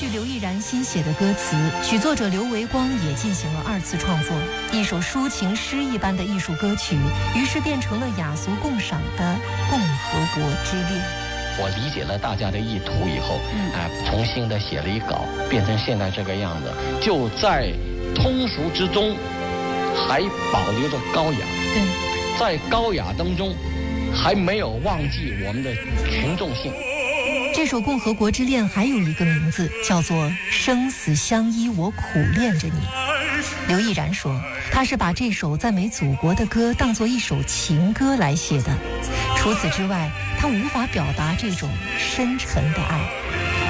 据刘毅然新写的歌词，曲作者刘维光也进行了2次创作，一首抒情诗一般的艺术歌曲，于是变成了雅俗共赏的《共和国之恋》。 我理解了大家的意图以后，重新的写了一稿，变成现在这个样子，就在通俗之中，还保留着高雅。 对， 在高雅当中，还没有忘记我们的群众性。 这首《共和国之恋》还有一个名字，叫做《生死相依我苦恋着你》。刘毅然说，他是把这首赞美祖国的歌当作一首情歌来写的，除此之外，他无法表达这种深沉的爱。